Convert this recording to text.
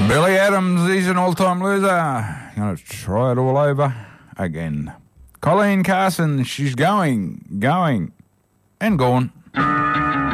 Billy Adams, he's an all-time loser. Gonna try it all over again. Colleen Carson, she's going, and gone.